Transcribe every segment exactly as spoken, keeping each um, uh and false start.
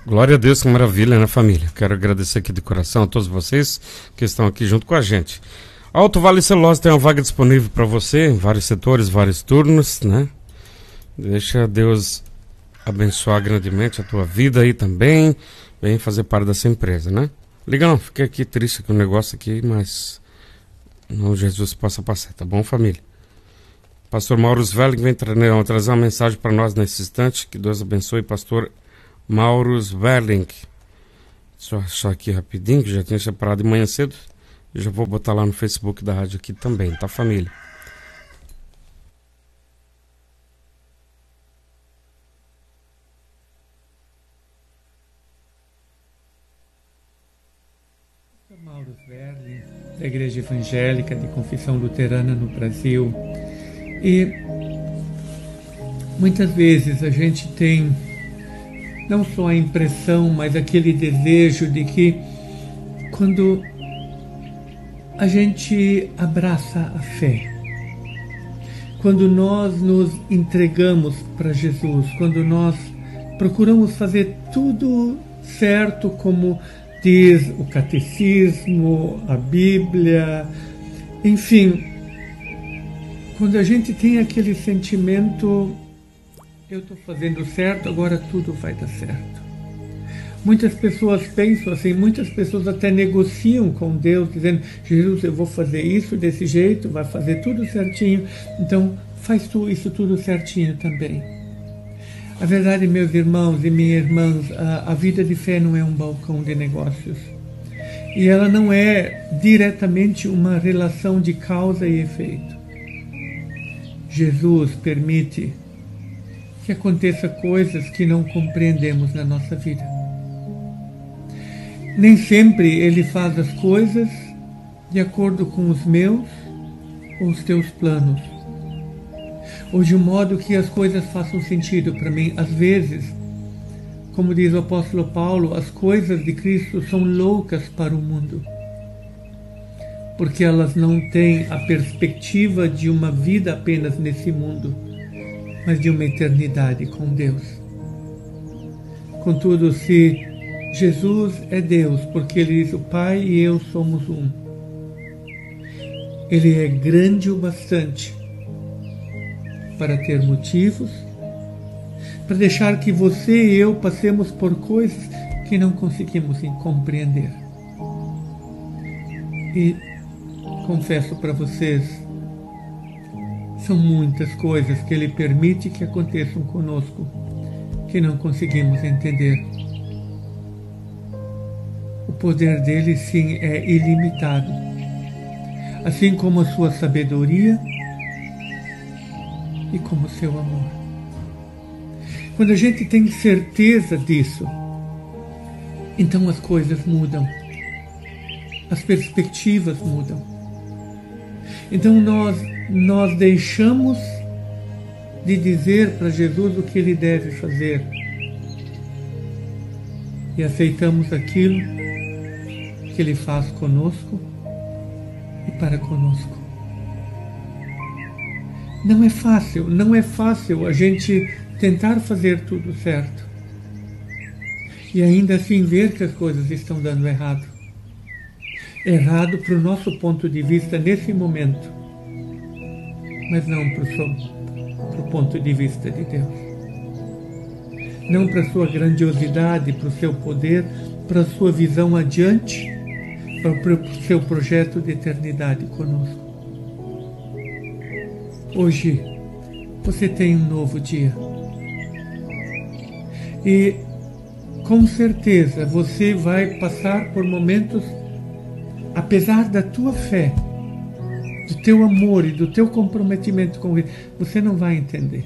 Glória a Deus, que maravilha, né, família? Quero agradecer aqui de coração a todos vocês que estão aqui junto com a gente. Alto Vale Celose tem uma vaga disponível para você, em vários setores, vários turnos, né? Deixa Deus abençoar grandemente a tua vida aí também. Vem fazer parte dessa empresa, né? Liga não, fiquei aqui triste com o negócio aqui, mas não, Jesus possa passar, tá bom, família? Pastor Mauro Svelling vem tra trazer uma mensagem para nós nesse instante. Que Deus abençoe, pastor Mauro Svelling. Só achar aqui rapidinho, que já tinha separado de manhã cedo. Eu já vou botar lá no Facebook da rádio aqui também, tá, família? Mauro Svelling, da Igreja Evangélica de Confissão Luterana no Brasil. E muitas vezes a gente tem não só a impressão, mas aquele desejo de que quando a gente abraça a fé, quando nós nos entregamos para Jesus, quando nós procuramos fazer tudo certo como diz o catecismo, a Bíblia, enfim, quando a gente tem aquele sentimento, eu estou fazendo certo, agora tudo vai dar certo. Muitas pessoas pensam assim, muitas pessoas até negociam com Deus, dizendo, Jesus, eu vou fazer isso desse jeito, vai fazer tudo certinho, então faz tu isso tudo certinho também. A verdade, meus irmãos e minhas irmãs, a, a vida de fé não é um balcão de negócios. E ela não é diretamente uma relação de causa e efeito. Jesus permite que aconteça coisas que não compreendemos na nossa vida. Nem sempre Ele faz as coisas de acordo com os meus ou os teus planos, ou de um modo que as coisas façam sentido para mim. Às vezes, como diz o apóstolo Paulo, as coisas de Cristo são loucas para o mundo, porque elas não têm a perspectiva de uma vida apenas nesse mundo, mas de uma eternidade com Deus. Contudo, se Jesus é Deus, porque Ele diz, o Pai e eu somos um, Ele é grande o bastante para ter motivos, para deixar que você e eu passemos por coisas que não conseguimos compreender. E confesso para vocês, são muitas coisas que Ele permite que aconteçam conosco que não conseguimos entender. O poder dele, sim, é ilimitado, assim como a sua sabedoria e como o seu amor. Quando a gente tem certeza disso, então as coisas mudam, as perspectivas mudam. Então nós, nós deixamos de dizer para Jesus o que Ele deve fazer e aceitamos aquilo que Ele faz conosco e para conosco. Não é fácil, não é fácil a gente tentar fazer tudo certo e ainda assim ver que as coisas estão dando errado. Errado para o nosso ponto de vista nesse momento, mas não para o ponto de vista de Deus. Não para a sua grandiosidade, para o seu poder, para a sua visão adiante, para o seu projeto de eternidade conosco. Hoje você tem um novo dia. E com certeza você vai passar por momentos, apesar da tua fé, do teu amor e do teu comprometimento com Ele, você não vai entender.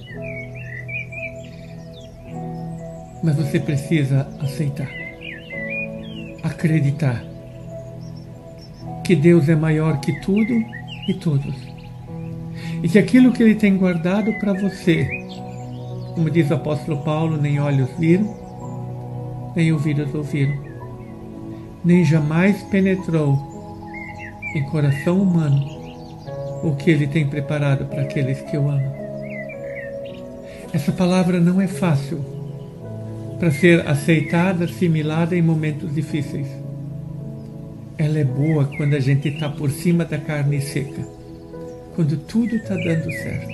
Mas você precisa aceitar, acreditar que Deus é maior que tudo e todos. E que aquilo que Ele tem guardado para você, como diz o apóstolo Paulo, nem olhos viram, nem ouvidos ouviram, nem jamais penetrou em coração humano o que Ele tem preparado para aqueles que o amam. Essa palavra não é fácil, para ser aceitada, assimilada em momentos difíceis. Ela é boa quando a gente está por cima da carne seca, quando tudo está dando certo.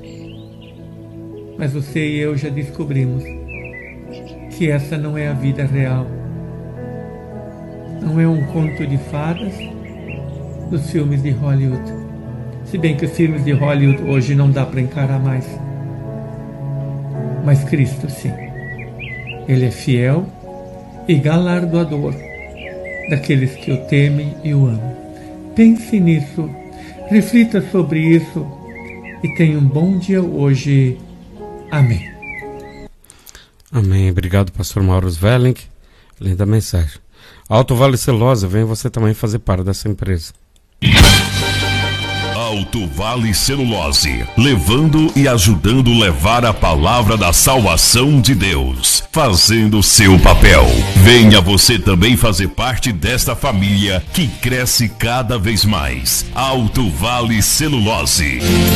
Mas você e eu já descobrimos que essa não é a vida real. Não é um conto de fadas dos filmes de Hollywood. Se bem que os filmes de Hollywood hoje não dá para encarar mais. Mas Cristo sim. Ele é fiel e galardoador daqueles que o temem e o amam. Pense nisso, reflita sobre isso e tenha um bom dia hoje. Amém. Amém. Obrigado, pastor Mauro Svelling. Linda mensagem. Alto Vale Celosa, vem você também fazer parte dessa empresa. Alto Vale Celulose, levando e ajudando levar a palavra da salvação de Deus, fazendo seu papel. Venha você também fazer parte desta família que cresce cada vez mais. Alto Vale Celulose.